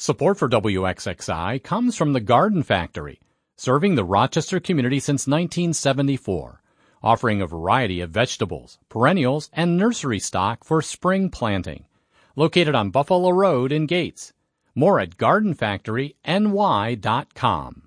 Support for WXXI comes from the Garden Factory, serving the Rochester community since 1974, offering a variety of vegetables, perennials, and nursery stock for spring planting. Located on Buffalo Road in Gates. More at gardenfactoryny.com.